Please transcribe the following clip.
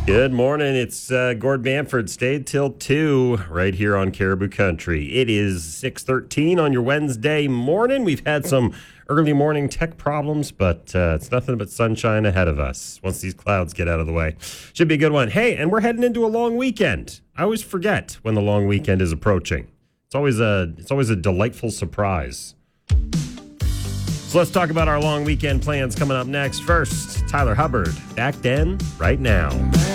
Good morning. It's Gord Bamford. Stayed till 2 right here on Caribou Country. It is 6:13 on your Wednesday morning. We've had some early morning tech problems, but it's nothing but sunshine ahead of us once these clouds get out of the way. Should be a good one. Hey, and we're heading into a long weekend. I always forget when the long weekend is approaching. It's always a delightful surprise. So let's talk about our long weekend plans coming up next. First, Tyler Hubbard, Back Then, Right Now.